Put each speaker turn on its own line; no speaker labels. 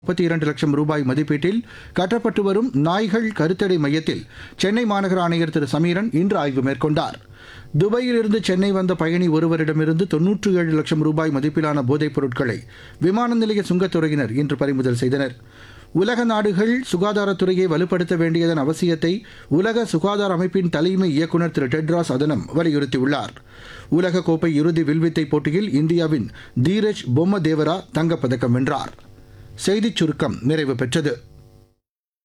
32 லட்சம் ரூபாய் மதிப்பீட்டில் கட்டப்பட்டு வரும் நாய்கள் கருத்தடை மையத்தில் சென்னை மாநகர ஆணையர் திரு சமீரன் இன்று ஆய்வு மேற்கொண்டார். துபாயிலிருந்து சென்னை வந்த பயணி ஒருவரிடமிருந்து 97 லட்சம் ரூபாய் மதிப்பிலான போதைப் பொருட்களை விமான நிலைய சுங்கத்துறையினர் இன்று பறிமுதல் செய்தனர். உலக நாடுகள் சுகாதாரத்துறையை வலுப்படுத்த வேண்டியதன் அவசியத்தை உலக சுகாதார அமைப்பின் தலைமை இயக்குநர் திரு டெட்ராஸ் அதனம் வலியுறுத்தியுள்ளார். உலகக்கோப்பை இறுதி வில்வித்தை போட்டியில் இந்தியாவின் தீரஜ் பொம்மதேவரா தங்கப்பதக்கம் வென்றார். செய்திச் சுருக்கம் நிறைவு பெற்றது.